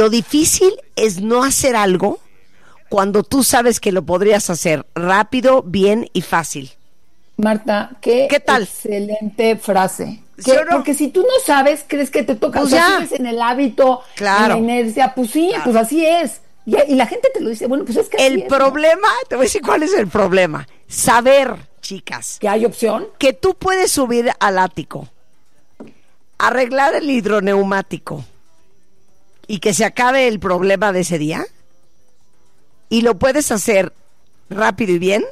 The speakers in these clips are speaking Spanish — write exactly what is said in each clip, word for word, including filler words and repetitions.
Lo difícil es no hacer algo cuando tú sabes que lo podrías hacer rápido, bien y fácil. Marta, qué, ¿Qué tal? Excelente frase. ¿Sí Que, o no? Porque si tú no sabes, crees que te toca, Pues o sea, ya. sigues en el hábito, Claro. en la inercia, pues sí, Claro. pues así es. Y, y la gente te lo dice, bueno, pues es que así El es, ¿no? problema, te voy a decir cuál es el problema. Saber, chicas, Que hay opción. que tú puedes subir al ático, arreglar el hidroneumático y que se acabe el problema de ese día, y lo puedes hacer rápido y bien,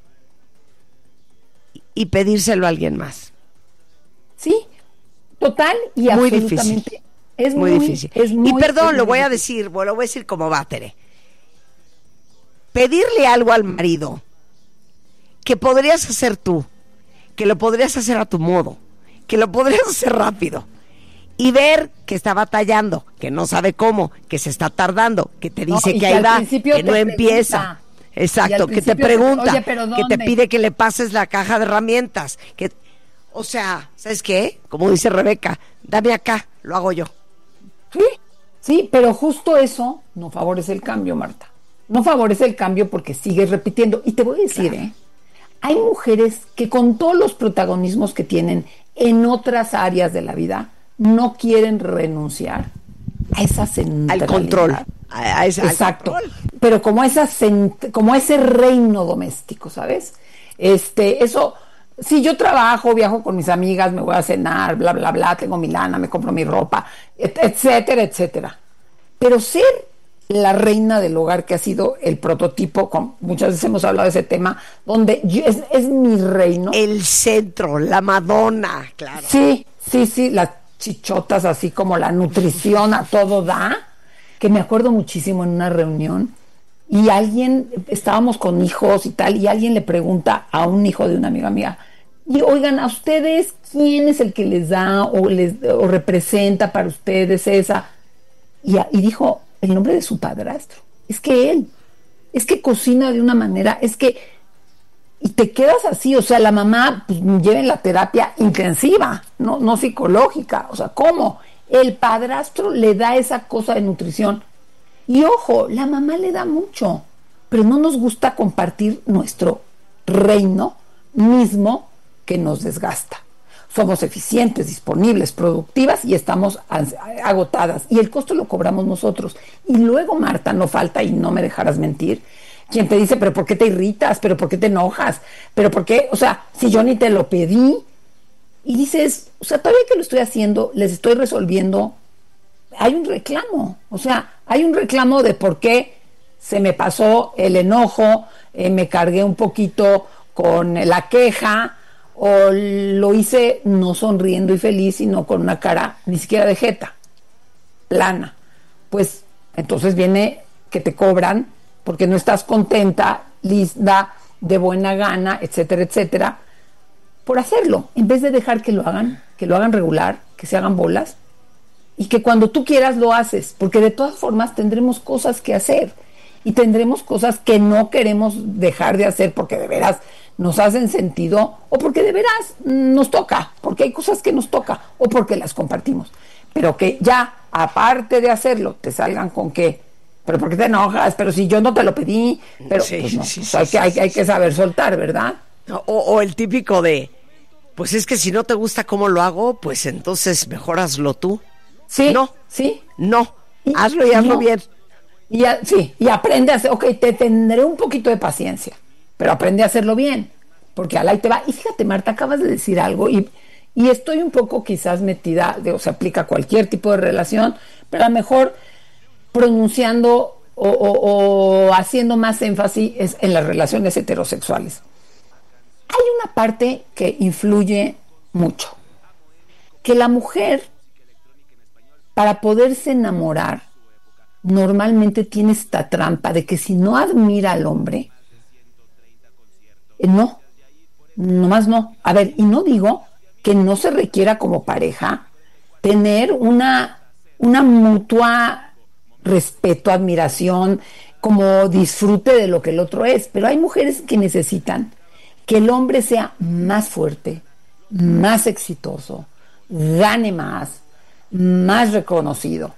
y pedírselo a alguien más. Sí, total y Muy absolutamente. difícil. Es muy, muy, difícil. Es muy, y perdón, es lo muy voy a difícil. decir, bueno, lo voy a decir como va, Tere. Pedirle algo al marido que podrías hacer tú, que lo podrías hacer a tu modo, que lo podrías hacer rápido, y ver que está batallando, que no sabe cómo, que se está tardando, que te dice No, y que que ahí al va, principio que te no empieza. pregunta. Y Exacto, al que te principio te- pregunta, oye, ¿pero que te dónde? pide que le pases la caja de herramientas, que, o sea, ¿sabes qué? Como dice Rebeca, dame acá, lo hago yo. Sí, sí, pero justo eso no favorece el cambio, Marta. No favorece el cambio porque sigues repitiendo. Y te voy a decir, Claro. ¿eh? Hay mujeres que con todos los protagonismos que tienen en otras áreas de la vida, no quieren renunciar a esa centralidad. Al control. A, a esa, al Exacto. control. Pero como esa cent- como ese reino doméstico, ¿sabes? Este, eso, si yo trabajo, viajo con mis amigas, me voy a cenar, bla, bla, bla, tengo mi lana, me compro mi ropa, et- etcétera, etcétera. Pero ser la reina del hogar, que ha sido el prototipo, con, muchas veces hemos hablado de ese tema, donde yo- es, es mi reino. El centro, la Madonna, claro. Sí, sí, sí, las chichotas, así como la nutrición a todo da, que me acuerdo muchísimo en una reunión, y alguien, estábamos con hijos y tal, y alguien le pregunta a un hijo de una amiga mía, y oigan, a ustedes, ¿quién es el que les da o les o representa para ustedes esa? Y, a- y dijo el nombre de su padrastro. Es que él, es que cocina de una manera, es que, y te quedas así, o sea, la mamá pues, lleva en la terapia intensiva, no, no psicológica, o sea, ¿cómo? El padrastro le da esa cosa de nutrición. Y ojo, la mamá le da mucho, pero no nos gusta compartir nuestro reino mismo que nos desgasta. Somos eficientes, disponibles, productivas y estamos agotadas. Y el costo lo cobramos nosotros. Y luego, Marta, no falta, y no me dejarás mentir, quien te dice, pero ¿por qué te irritas? ¿Pero por qué te enojas? ¿Pero por qué? O sea, si yo ni te lo pedí. Y dices, o sea, todavía que lo estoy haciendo, les estoy resolviendo, hay un reclamo. O sea, hay un reclamo de por qué se me pasó el enojo, eh, me cargué un poquito con la queja, o lo hice no sonriendo y feliz, sino con una cara ni siquiera de jeta, plana. Pues entonces viene que te cobran porque no estás contenta, lista, de buena gana, etcétera, etcétera, por hacerlo, en vez de dejar que lo hagan, que lo hagan regular, que se hagan bolas, y que cuando tú quieras lo haces, porque de todas formas tendremos cosas que hacer, y tendremos cosas que no queremos dejar de hacer porque de veras nos hacen sentido, o porque de veras nos toca, porque hay cosas que nos toca, o porque las compartimos. Pero que ya, aparte de hacerlo, te salgan con que, pero ¿por qué te enojas? Pero si yo no te lo pedí, pero Sí, pues no, sí, pues sí, hay, sí, que, hay, sí, hay sí. que saber soltar, ¿verdad? O, o el típico de, pues es que si no te gusta cómo lo hago, pues entonces mejor hazlo tú. Sí, No, sí. no, Y- hazlo y hazlo no. bien. Y a- sí, y aprende a hacer, ok, te tendré un poquito de paciencia, pero aprende a hacerlo bien, porque al ahí te va. Y fíjate, Marta, acabas de decir algo, y, y estoy un poco quizás metida, de, o se aplica a cualquier tipo de relación, pero a lo mejor pronunciando o, o- o haciendo más énfasis es en las relaciones heterosexuales. Hay una parte que influye mucho, que la mujer, para poderse enamorar, normalmente tiene esta trampa de que si no admira al hombre, eh, no, nomás no. A ver, y no digo que no se requiera como pareja tener una, una mutua respeto, admiración, como disfrute de lo que el otro es, pero hay mujeres que necesitan que el hombre sea más fuerte, más exitoso, gane más, más reconocido.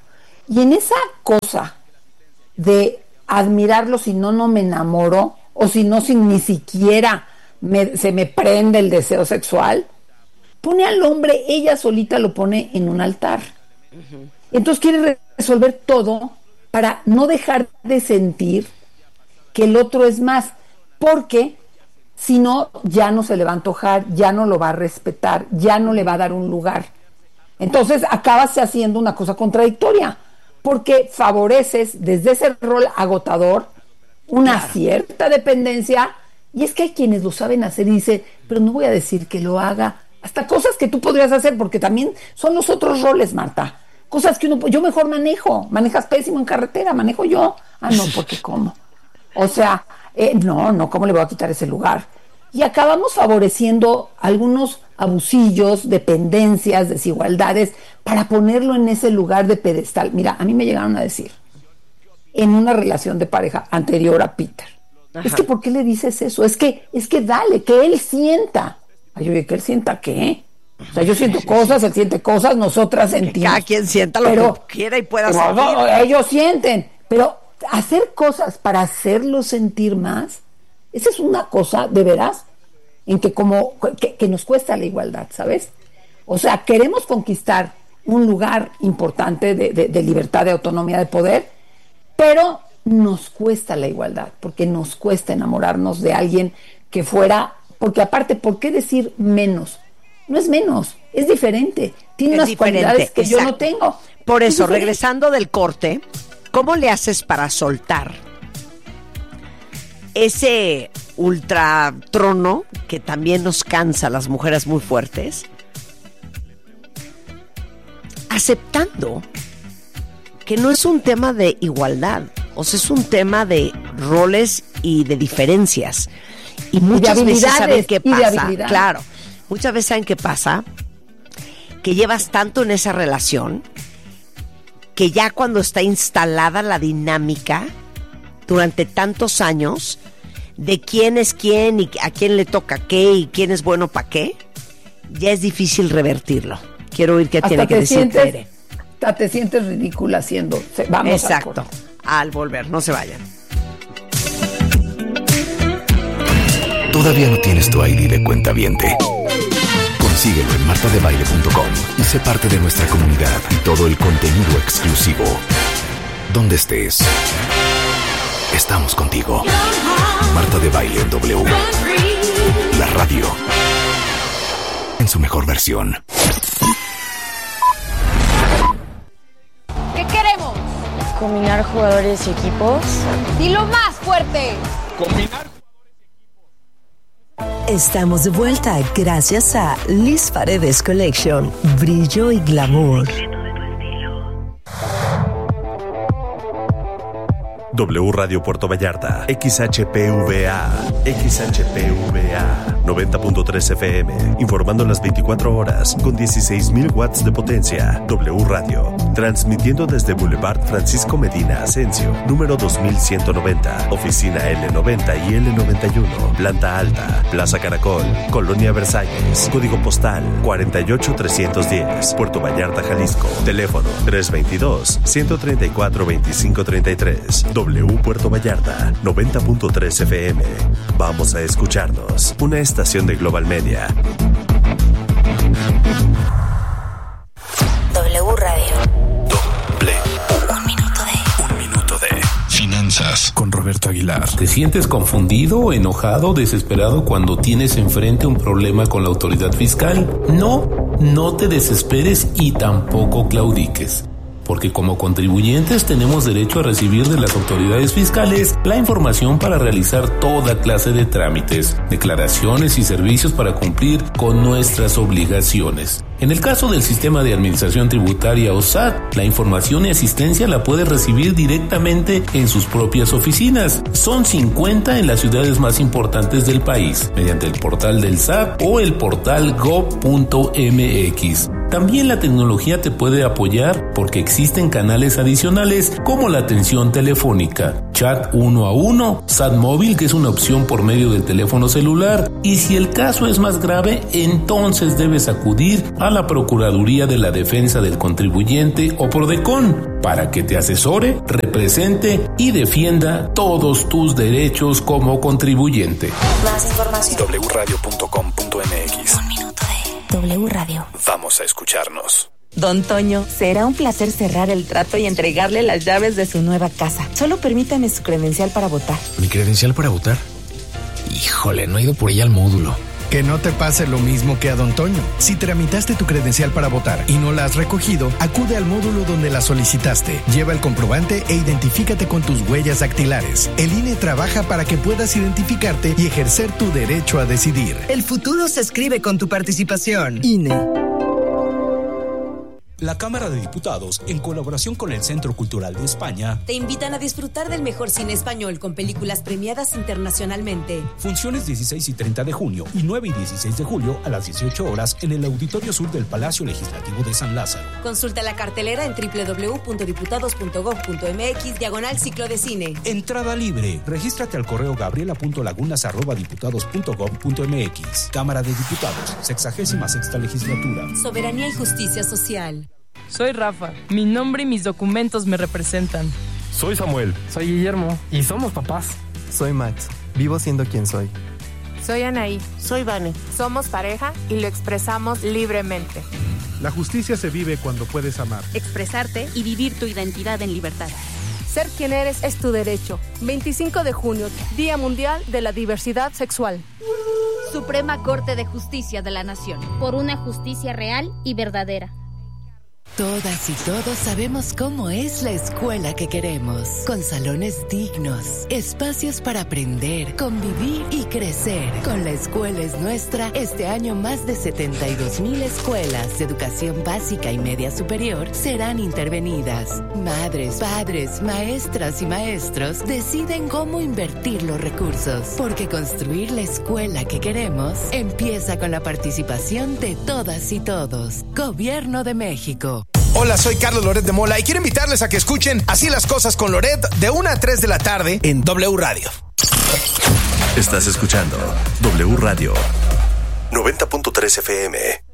Y en esa cosa de admirarlo, si no, no me enamoro, o si no, si ni siquiera me, se me prende el deseo sexual, pone al hombre, ella solita lo pone en un altar. Uh-huh. Entonces quiere resolver todo para no dejar de sentir que el otro es más, porque si no, ya no se le va a antojar, ya no lo va a respetar, ya no le va a dar un lugar. Entonces acabas haciendo una cosa contradictoria, porque favoreces desde ese rol agotador una claro. cierta dependencia, y es que hay quienes lo saben hacer y dicen, pero no voy a decir que lo haga, hasta cosas que tú podrías hacer, porque también son los otros roles, Marta, cosas que uno, yo mejor manejo, manejas pésimo en carretera, manejo yo, ah no, porque ¿cómo? O sea, eh, no, no, ¿cómo le voy a quitar ese lugar? Y acabamos favoreciendo algunos abusillos, dependencias, desigualdades, para ponerlo en ese lugar de pedestal. Mira, a mí me llegaron a decir, en una relación de pareja anterior a Peter, ajá. es que ¿por qué le dices eso? Es que, es que dale, que él sienta. Ay, oye, ¿que él sienta qué? O sea, yo siento cosas, él siente cosas, nosotras sentimos. Cada quien sienta lo pero, que quiera y pueda sentir. No, ellos sienten, pero hacer cosas para hacerlo sentir más, esa es una cosa, de veras, en que como que, que nos cuesta la igualdad, ¿sabes? O sea, queremos conquistar un lugar importante de, de, de libertad, de autonomía, de poder, pero nos cuesta la igualdad, porque nos cuesta enamorarnos de alguien que fuera, porque aparte, ¿por qué decir menos? No es menos, es diferente, tiene es unas diferente, cualidades que exacto. yo no tengo. Por eso, regresando del corte, ¿cómo le haces para soltar ese ultratrono que también nos cansa a las mujeres muy fuertes? Aceptando que no es un tema de igualdad, o sea, es un tema de roles y de diferencias. Y muchas y veces saben qué pasa, claro, muchas veces saben qué pasa, que llevas tanto en esa relación que ya cuando está instalada la dinámica durante tantos años de quién es quién y a quién le toca qué y quién es bueno para qué, ya es difícil revertirlo. Quiero oír qué hasta tiene que decir sientes, Tere. Hasta te sientes ridícula haciendo. Vamos exacto, al, al volver, no se vayan. ¿Todavía no tienes tu I D de cuentaviente? Consíguelo en marta de baile punto com y sé parte de nuestra comunidad y todo el contenido exclusivo. Donde estés, estamos contigo. Marta de Baile en W. La radio en su mejor versión. ¿Qué queremos? Combinar jugadores y equipos. Dilo más fuerte. Combinar. Estamos de vuelta gracias a Liz Paredes Collection, brillo y glamour. W Radio Puerto Vallarta, X H P V A, X H P V A, noventa punto tres F M, informando las veinticuatro horas con dieciséis mil watts de potencia. W Radio, transmitiendo desde Boulevard Francisco Medina Asensio, número dos mil ciento noventa, oficina L noventa y L noventa y uno, planta alta, Plaza Caracol, Colonia Versalles, código postal cuarenta y ocho trescientos diez, Puerto Vallarta, Jalisco, teléfono tres dos dos, uno tres cuatro, dos cinco tres tres. W Puerto Vallarta, noventa punto tres F M. Vamos a escucharnos. Una estación de Global Media. W Radio. Doble. Un minuto de. Un minuto de finanzas con Roberto Aguilar. ¿Te sientes confundido, enojado, desesperado cuando tienes enfrente un problema con la autoridad fiscal? No, no te desesperes y tampoco claudiques. Porque como contribuyentes tenemos derecho a recibir de las autoridades fiscales la información para realizar toda clase de trámites, declaraciones y servicios para cumplir con nuestras obligaciones. En el caso del Sistema de Administración Tributaria o S A T, la información y asistencia la puede recibir directamente en sus propias oficinas. Son cincuenta en las ciudades más importantes del país, mediante el portal del S A T o el portal gob punto m x. También la tecnología te puede apoyar porque existen canales adicionales como la atención telefónica, chat uno a uno, S A T móvil, que es una opción por medio del teléfono celular, y si el caso es más grave, entonces debes acudir a la Procuraduría de la Defensa del Contribuyente o PRODECON. para que te asesore, represente y defienda todos tus derechos como contribuyente. Más información. doble u radio punto com punto eme equis. Un minuto de W Radio. Vamos a escucharnos. Don Toño, será un placer cerrar el trato y entregarle las llaves de su nueva casa. Solo permítame su credencial para votar. ¿Mi credencial para votar? Híjole, no he ido por ella al módulo. Que no te pase lo mismo que a Don Toño. Si tramitaste tu credencial para votar y no la has recogido, acude al módulo donde la solicitaste. Lleva el comprobante e identifícate con tus huellas dactilares. El I N E trabaja para que puedas identificarte y ejercer tu derecho a decidir. El futuro se escribe con tu participación. I N E. La Cámara de Diputados, en colaboración con el Centro Cultural de España, te invitan a disfrutar del mejor cine español con películas premiadas internacionalmente. Funciones dieciséis y treinta de junio y nueve y dieciséis de julio a las dieciocho horas en el Auditorio Sur del Palacio Legislativo de San Lázaro. Consulta la cartelera en doble u doble u doble u punto diputados punto gob punto eme equis diagonal ciclo de cine. Entrada libre. Regístrate al correo gabriela punto lagunas arroba diputados punto gob punto eme equis. Cámara de Diputados, sexagésima sexta legislatura. Soberanía y justicia social. Soy Rafa. Mi nombre y mis documentos me representan. Soy Samuel. Soy Guillermo. Y somos papás. Soy Max. Vivo siendo quien soy. Soy Anaí. Soy Vane. Somos pareja y lo expresamos libremente. La justicia se vive cuando puedes amar, expresarte y vivir tu identidad en libertad. Ser quien eres es tu derecho. veinticinco de junio, Día Mundial de la Diversidad Sexual. Suprema Corte de Justicia de la Nación. Por una justicia real y verdadera. Todas y todos sabemos cómo es la escuela que queremos, con salones dignos, espacios para aprender, convivir y crecer. Con La Escuela es Nuestra, este año más de setenta y dos mil escuelas de educación básica y media superior serán intervenidas. Madres, padres, maestras y maestros deciden cómo invertir los recursos, porque construir la escuela que queremos empieza con la participación de todas y todos. Gobierno de México. Hola, soy Carlos Loret de Mola y quiero invitarles a que escuchen Así las Cosas con Loret de una a tres de la tarde en W Radio. Estás escuchando W Radio noventa punto tres F M.